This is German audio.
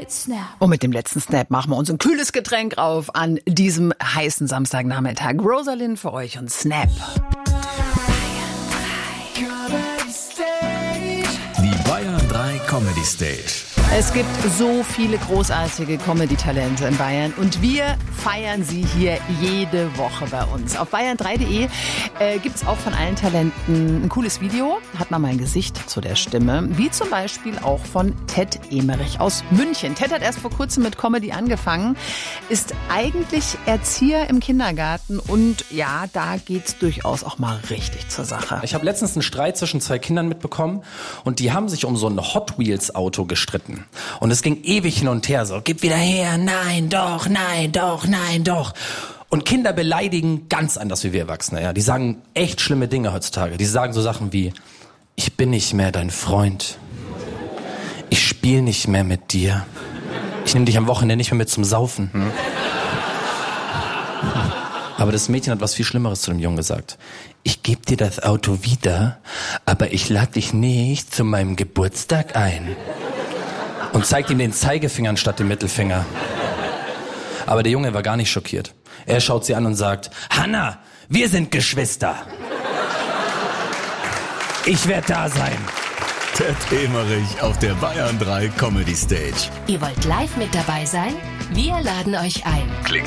late snap. Und mit dem letzten Snap machen wir uns ein kühles Getränk auf an diesem heißen Samstagnachmittag. Rosalind für euch und Snap. Die Bayern 3 Comedy Stage. Es gibt so viele großartige Comedy-Talente in Bayern und wir feiern sie hier jede Woche bei uns. Auf bayern3.de gibt es auch von allen Talenten ein cooles Video, hat man mal ein Gesicht zu der Stimme, wie zum Beispiel auch von Ted Emerich aus München. Ted hat erst vor kurzem mit Comedy angefangen, ist eigentlich Erzieher im Kindergarten und ja, da geht's durchaus auch mal richtig zur Sache. Ich habe letztens einen Streit zwischen zwei Kindern mitbekommen und die haben sich um so ein Hot Wheels Auto gestritten. Und es ging ewig hin und her, so, gib wieder her, nein, doch, nein, doch, nein, doch. Und Kinder beleidigen ganz anders wie wir Erwachsene, ja. Die sagen echt schlimme Dinge heutzutage. Die sagen so Sachen wie, ich bin nicht mehr dein Freund. Ich spiele nicht mehr mit dir. Ich nehme dich am Wochenende nicht mehr mit zum Saufen. Aber das Mädchen hat was viel Schlimmeres zu dem Jungen gesagt. Ich gebe dir das Auto wieder, aber ich lade dich nicht zu meinem Geburtstag ein. Und zeigt ihm den Zeigefinger anstatt den Mittelfinger. Aber der Junge war gar nicht schockiert. Er schaut sie an und sagt, Hanna, wir sind Geschwister. Ich werde da sein. Ted Emerich auf der Bayern 3 Comedy Stage. Ihr wollt live mit dabei sein? Wir laden euch ein.